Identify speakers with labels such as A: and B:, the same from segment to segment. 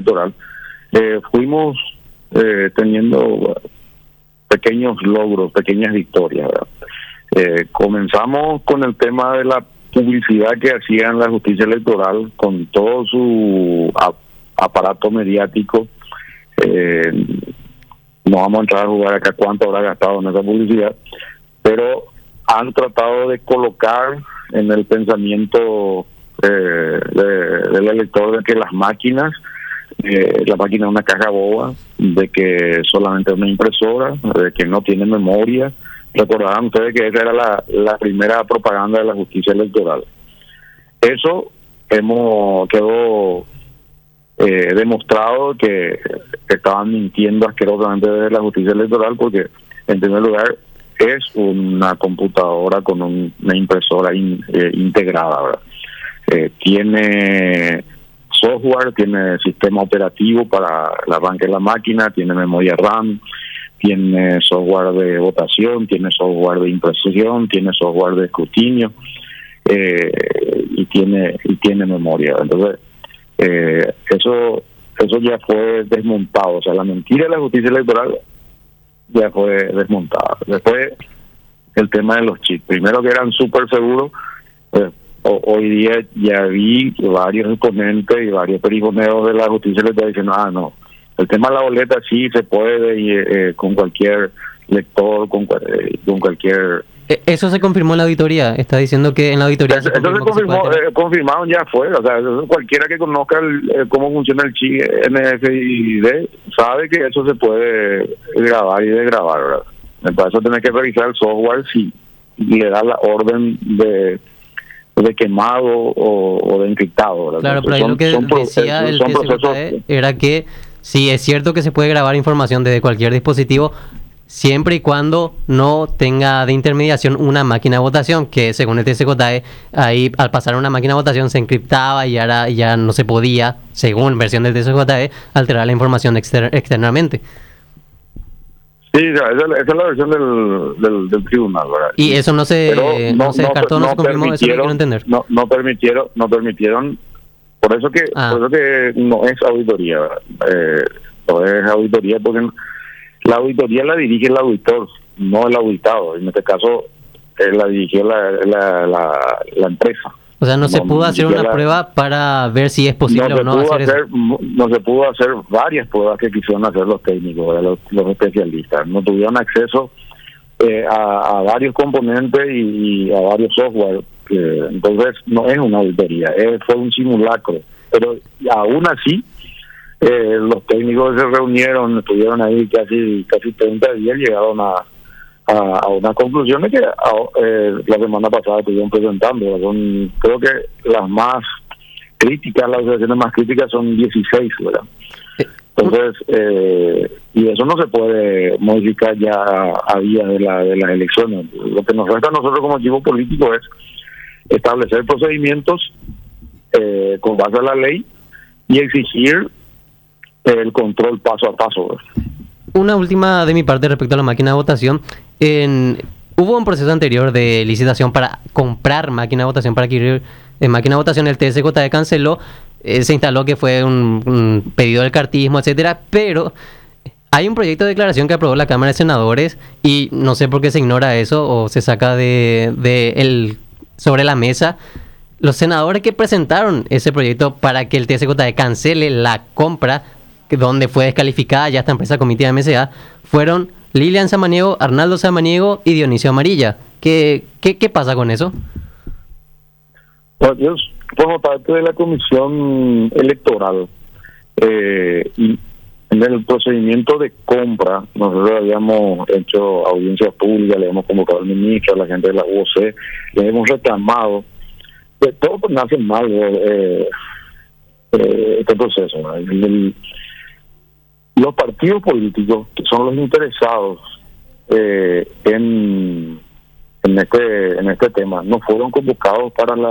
A: electoral, fuimos teniendo pequeños logros, pequeñas victorias, ¿verdad? Comenzamos con el tema de la publicidad que hacían la justicia electoral con todo su aparato mediático. No vamos a entrar a jugar acá cuánto habrá gastado en esa publicidad, pero han tratado de colocar en el pensamiento del elector de que las máquinas, la máquina es una caja boba, de que solamente es una impresora, de que no tiene memoria. Recordarán ustedes que esa era la primera propaganda de la justicia electoral. Eso quedó demostrado que estaban mintiendo asquerosamente desde la justicia electoral, porque en primer lugar es una computadora con una impresora integrada, ¿verdad? Tiene software, tiene sistema operativo para el arranque de la máquina, tiene memoria RAM, tiene software de votación, tiene software de impresión, tiene software de escrutinio, y tiene memoria. Entonces eso ya fue desmontado. O sea, la mentira de la justicia electoral ya fue desmontada. Después, el tema de los chips, primero que eran súper seguros, hoy día ya vi varios exponentes y varios perigoneos de la justicia electoral diciendo, no, el tema de la boleta sí se puede, con cualquier lector, con cualquier...
B: Eso se confirmó en la auditoría. Está diciendo que en la auditoría
A: eso se confirmó, confirmaron ya afuera. O sea, cualquiera que conozca cómo funciona el chip NFID sabe que eso se puede grabar y desgrabar, ¿verdad? Para eso tenés que revisar el software si le da la orden de quemado o de encriptado, ¿verdad?
B: Claro, pero ahí lo que decía el TSJE era que sí, es cierto que se puede grabar información desde cualquier dispositivo, siempre y cuando no tenga de intermediación una máquina de votación, que según el TSJE, ahí al pasar a una máquina de votación se encriptaba y ahora ya no se podía, según versión del TSJE, alterar la información externamente.
A: Sí, esa es la versión del tribunal, ¿verdad?
B: Y eso no se descartó, no se confirmó, eso no quiero entender.
A: No permitieron, por eso que no es auditoría, ¿verdad? No es auditoría porque la auditoría la dirige el auditor, no el auditado. En este caso, la dirigió la empresa.
B: O sea, no se pudo hacer una prueba para ver si es posible o no hacer eso.
A: No se pudo hacer varias pruebas que quisieron hacer los técnicos, los especialistas. No tuvieron acceso a varios componentes y a varios software. Entonces, no es una auditoría, fue un simulacro. Pero aún así, los técnicos se reunieron, estuvieron ahí casi 30 días, llegaron a una conclusión de que la semana pasada estuvieron presentando. Creo que las más críticas, las observaciones más críticas son 16, ¿verdad? Entonces, y eso no se puede modificar ya a día de las elecciones. Lo que nos resta a nosotros como equipo político es establecer procedimientos con base a la ley y exigir el control paso a paso, ¿verdad?
B: Una última de mi parte respecto a la máquina de votación. Hubo un proceso anterior de licitación para comprar máquina de votación, para adquirir máquina de votación. El TSJE canceló, se instaló que fue un pedido del cartismo, etcétera, pero hay un proyecto de declaración que aprobó la Cámara de Senadores y no sé por qué se ignora eso o se saca sobre la mesa. Los senadores que presentaron ese proyecto para que el TSJE cancele la compra, donde fue descalificada ya esta empresa comitiva de MSA, fueron Lilian Samaniego, Arnaldo Samaniego y Dionisio Amarilla. ¿Qué pasa con eso?
A: Pues yo formo parte de la comisión electoral y en el procedimiento de compra nosotros habíamos hecho audiencias públicas, le habíamos convocado al ministro, a la gente de la UOC, le hemos reclamado de todo, pues nace mal este proceso, ¿no? Los partidos políticos, que son los interesados en este tema, no fueron convocados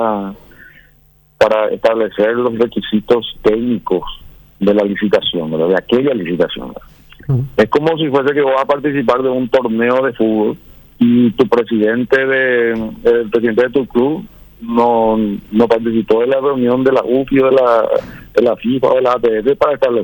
A: para establecer los requisitos técnicos de la licitación, ¿verdad? De aquella licitación, ¿verdad? Es como si fuese que vas a participar de un torneo de fútbol y tu presidente el presidente de tu club no participó de la reunión de la UFI o de la FIFA o de la ATF para establecer